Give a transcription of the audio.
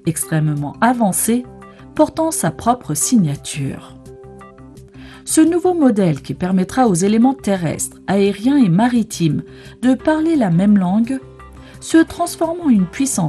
extrêmement avancé, portant sa propre signature. Ce nouveau modèle qui permettra aux éléments terrestres, aériens et maritimes de parler la même langue se transforme en une puissance